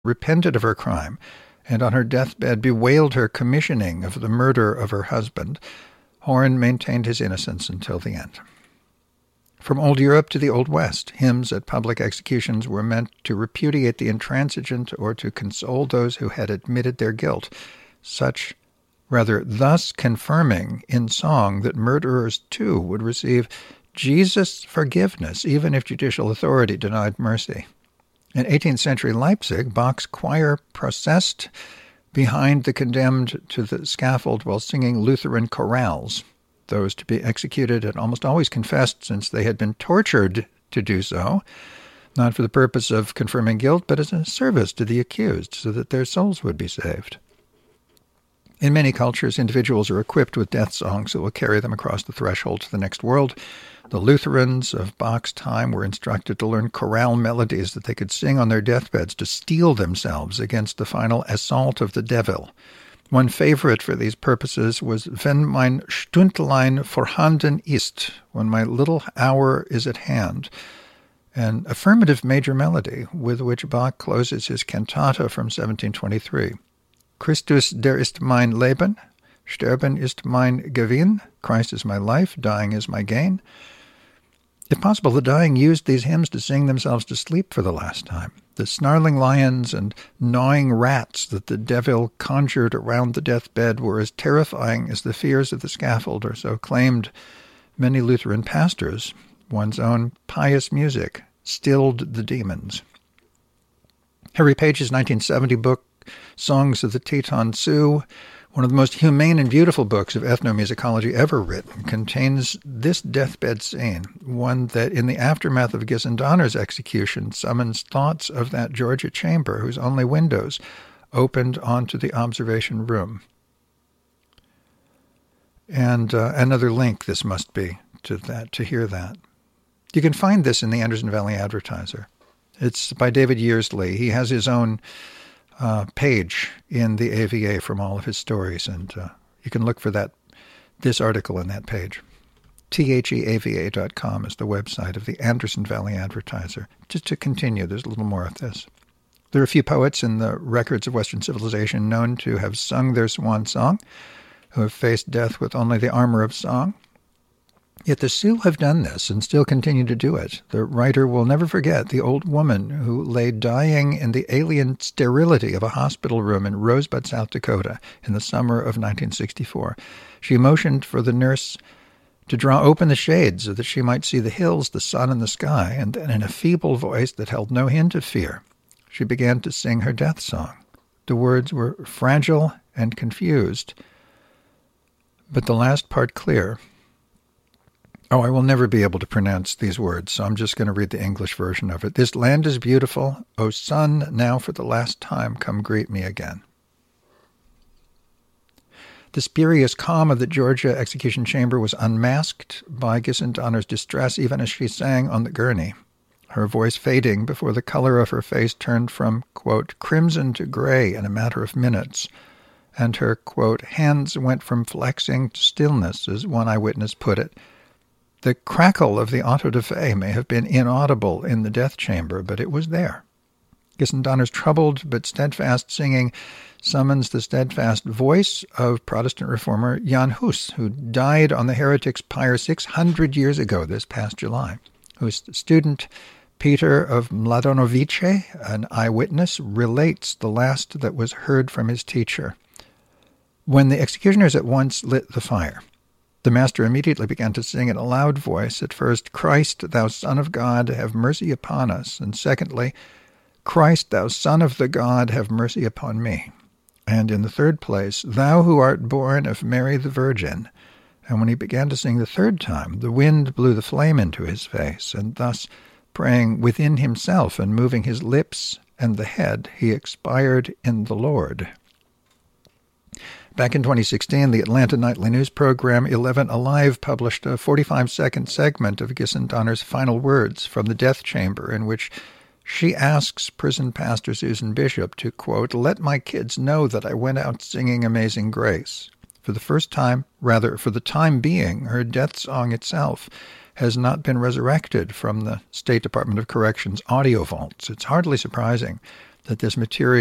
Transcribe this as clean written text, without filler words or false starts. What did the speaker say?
repented of her crime, and on her deathbed bewailed her commissioning of the murder of her husband, Horn maintained his innocence until the end. From Old Europe to the Old West, hymns at public executions were meant to repudiate the intransigent or to console those who had admitted their guilt, thus confirming in song that murderers too would receive Jesus' forgiveness, even if judicial authority denied mercy. In 18th century Leipzig, Bach's choir processed behind the condemned to the scaffold while singing Lutheran chorales. Those to be executed had almost always confessed, since they had been tortured to do so, not for the purpose of confirming guilt, but as a service to the accused, so that their souls would be saved. In many cultures, individuals are equipped with death songs that will carry them across the threshold to the next world. The Lutherans of Bach's time were instructed to learn chorale melodies that they could sing on their deathbeds to steel themselves against the final assault of the devil. One favorite for these purposes was Wenn mein Stündlein vorhanden ist, when my little hour is at hand, an affirmative major melody with which Bach closes his cantata from 1723. Christus, der ist mein Leben, Sterben ist mein Gewinn, Christ is my life, dying is my gain. If possible, the dying used these hymns to sing themselves to sleep for the last time. The snarling lions and gnawing rats that the devil conjured around the deathbed were as terrifying as the fears of the scaffold, or so claimed many Lutheran pastors. One's own pious music stilled the demons. Harry Page's 1970 book, Songs of the Teton Sioux, one of the most humane and beautiful books of ethnomusicology ever written, contains this deathbed scene, one that in the aftermath of Gisendonner's execution summons thoughts of that Georgia chamber whose only windows opened onto the observation room. And another link this must be to that, to hear that. You can find this in the Anderson Valley Advertiser. It's by David Yearsley. He has his own page in the AVA from all of his stories, and you can look for this article in that page. theava.com is the website of the Anderson Valley Advertiser. Just to continue, there's a little more of this. There are a few poets in the records of Western civilization known to have sung their swan song, who have faced death with only the armor of song. Yet the Sioux have done this and still continue to do it. The writer will never forget the old woman who lay dying in the alien sterility of a hospital room in Rosebud, South Dakota, in the summer of 1964. She motioned for the nurse to draw open the shades so that she might see the hills, the sun, and the sky, and then in a feeble voice that held no hint of fear, she began to sing her death song. The words were fragile and confused, but the last part clear. I will never be able to pronounce these words, so I'm just going to read the English version of it. This land is beautiful. O sun, now for the last time, come greet me again. The spurious calm of the Georgia execution chamber was unmasked by Gisendonner's distress, even as she sang on the gurney, her voice fading before the color of her face turned from, quote, crimson to gray in a matter of minutes, and her, quote, hands went from flexing to stillness, as one eyewitness put it. The crackle of the auto da fe may have been inaudible in the death chamber, but it was there. Gisendonner's troubled but steadfast singing summons the steadfast voice of Protestant reformer Jan Hus, who died on the heretic's pyre 600 years ago this past July, whose student Peter of Mladonovice, an eyewitness, relates the last that was heard from his teacher. When the executioners at once lit the fire, the master immediately began to sing in a loud voice, at first, Christ, thou Son of God, have mercy upon us, and secondly, Christ, thou Son of the God, have mercy upon me. And in the third place, thou who art born of Mary the Virgin. And when he began to sing the third time, the wind blew the flame into his face, and thus, praying within himself and moving his lips and the head, he expired in the Lord. Back in 2016, the Atlanta nightly news program 11 Alive published a 45-second segment of Gisendonner's final words from the death chamber, in which she asks prison pastor Susan Bishop to, quote, let my kids know that I went out singing Amazing Grace. For the time being, her death song itself has not been resurrected from the State Department of Corrections audio vaults. It's hardly surprising that this material